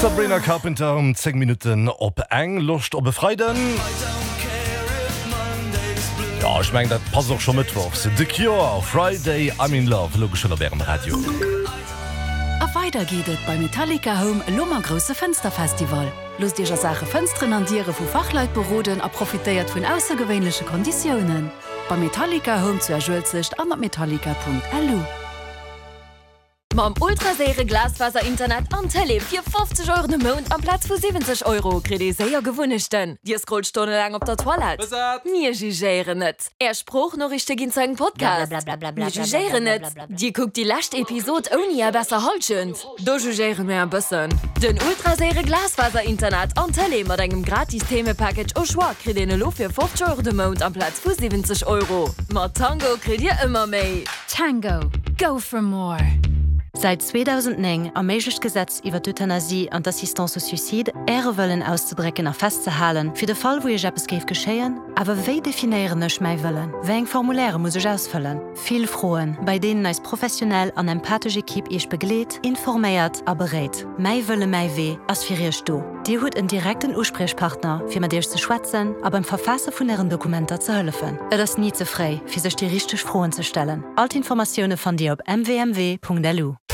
Sabrina Carpenter 10 Minuten op eng Lust op befreiden. Ja, ich mein, dat pass auch schon mittwochs. The Cure, Friday, I'm in Love, logisch oder während Radio. Weiter geht es bei Metallica Home Lummergroße Fensterfestival. Lust dir Sache Fenstern an Diere vu Fachleit beroden a profitiert vun außergewöhnliche Konditionen. Bei Metallica Home zu erschulzigt an metallica.lu. Mam ultrasäre Glasfaser-Internet an Tele für 50 € im Monat am Platz für 70 €. Kredit sehr gewünschten. Dir scrollt stundenlang auf der Toilette. Mir jugieren nicht. Er spruch noch richtig in seinen Podcast. Mir jugieren nicht. Die guckt die letzte Episode ohne ja besser haltend. Du jugieren mir ein bisschen. Den ultrasäre Glasfaser-Internet an Tele mit einem Gratis-Themen-Package au choix Kredit nur für 50 € im Monat am Platz für 70 €. Mit Tango Kredit immer mehr. Tango. Go for more. Seit 2009 erméigcht Gesetz iwwer d'Euthanasie an d'Assistance au Suicide Äre wëllen auszubrecken a festzehalen, fir de Fall, wo je Jappes géif geschéien, awer wéi definiérennech méi wëllen. Wéng Formuläre muss ich ausfüllen. Viel Froen, bei denen als professionell an empathisch Ekipp ich begleet, informéiert a bereet. Mei wëlle mei weh ass firierch do. Di huet en direkten Usprechpartner, fir mat Dich ze schwatzen, a beim Verfasser vun ihren Dokumenter ze hëllefen. Et ass nie ze frei, fir sech die richtig Froen ze stellen. Alt Informationune van Dir op mwmw.lu.